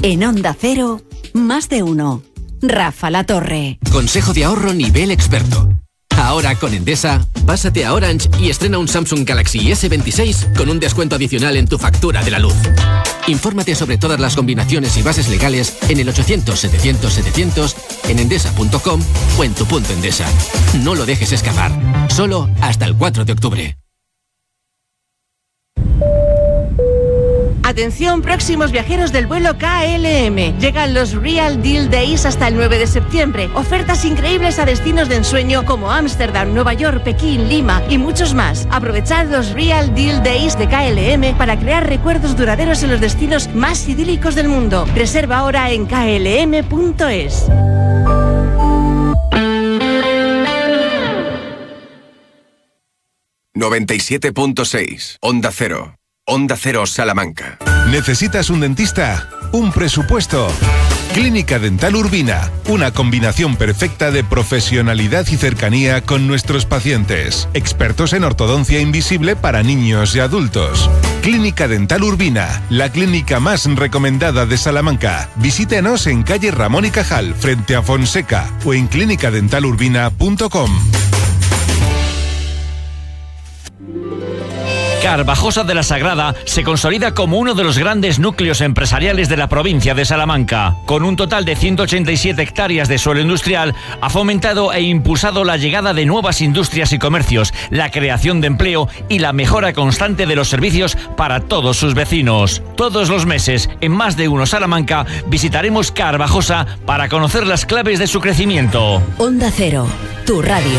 En Onda Cero, más de uno. Rafa La Torre. Consejo de ahorro nivel experto. Ahora con Endesa, pásate a Orange y estrena un Samsung Galaxy S26 con un descuento adicional en tu factura de la luz. Infórmate sobre todas las combinaciones y bases legales en el 800-700-700, en endesa.com o en tu punto Endesa. No lo dejes escapar. Solo hasta el 4 de octubre. Atención, próximos viajeros del vuelo KLM. Llegan los Real Deal Days hasta el 9 de septiembre. Ofertas increíbles a destinos de ensueño como Ámsterdam, Nueva York, Pekín, Lima y muchos más. Aprovechad los Real Deal Days de KLM para crear recuerdos duraderos en los destinos más idílicos del mundo. Reserva ahora en klm.es. ...97.6... Onda Cero. Onda Cero Salamanca. ¿Necesitas un dentista? ¿Un presupuesto? Clínica Dental Urbina, una combinación perfecta de profesionalidad y cercanía con nuestros pacientes. Expertos en ortodoncia invisible para niños y adultos. Clínica Dental Urbina, la clínica más recomendada de Salamanca. Visítenos en calle Ramón y Cajal, frente a Fonseca, o en clinicadentalurbina.com. Carvajosa de la Sagrada se consolida como uno de los grandes núcleos empresariales de la provincia de Salamanca. Con un total de 187 hectáreas de suelo industrial, ha fomentado e impulsado la llegada de nuevas industrias y comercios, la creación de empleo y la mejora constante de los servicios para todos sus vecinos. Todos los meses, en Más de Uno Salamanca, visitaremos Carvajosa para conocer las claves de su crecimiento. Onda Cero, tu radio.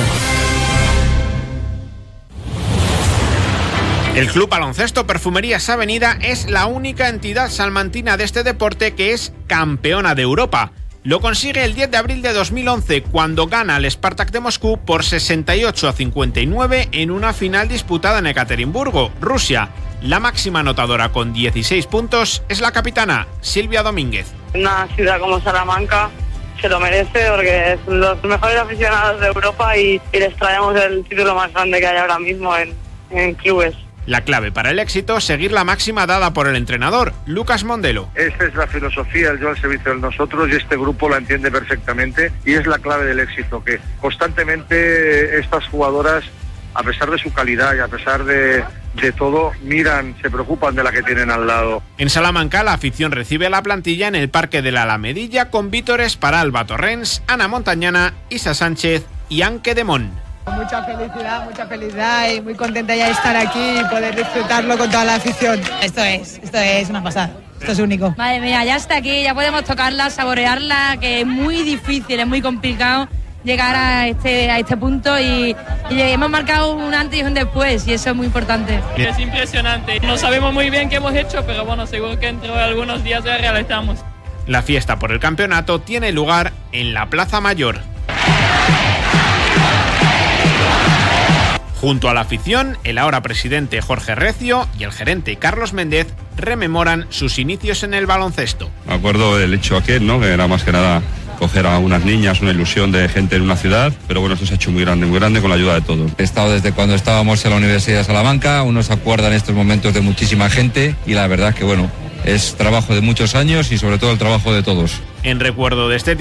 El Club Baloncesto Perfumerías Avenida es la única entidad salmantina de este deporte que es campeona de Europa. Lo consigue el 10 de abril de 2011 cuando gana al Spartak de Moscú por 68-59 en una final disputada en Ekaterimburgo, Rusia. La máxima anotadora con 16 puntos es la capitana Silvia Domínguez. Una ciudad como Salamanca se lo merece porque es los mejores aficionados de Europa y les traemos el título más grande que hay ahora mismo en clubes. La clave para el éxito, seguir la máxima dada por el entrenador, Lucas Mondelo. Esta es la filosofía, el yo al servicio de nosotros, y este grupo la entiende perfectamente y es la clave del éxito, que constantemente estas jugadoras, a pesar de su calidad y a pesar de todo, miran, se preocupan de la que tienen al lado. En Salamanca, la afición recibe a la plantilla en el Parque de la Alamedilla con vítores para Alba Torrens, Ana Montañana, Isa Sánchez y Anke Demón. Mucha felicidad y muy contenta ya de estar aquí y poder disfrutarlo con toda la afición. Esto es una pasada, esto es único. Madre mía, ya está aquí, ya podemos tocarla, saborearla, que es muy difícil, es muy complicado llegar a este punto y hemos marcado un antes y un después y eso es muy importante. Es impresionante, no sabemos muy bien qué hemos hecho, pero bueno, seguro que dentro de algunos días ya realizamos. La fiesta por el campeonato tiene lugar en la Plaza Mayor. Junto a la afición, el ahora presidente Jorge Recio y el gerente Carlos Méndez rememoran sus inicios en el baloncesto. Me acuerdo del hecho aquel, ¿no? Que era más que nada coger a unas niñas, una ilusión de gente en una ciudad, pero bueno, esto se ha hecho muy grande con la ayuda de todos. He estado desde cuando estábamos en la Universidad de Salamanca, uno se acuerda en estos momentos de muchísima gente y la verdad que bueno, es trabajo de muchos años y sobre todo el trabajo de todos. En recuerdo de este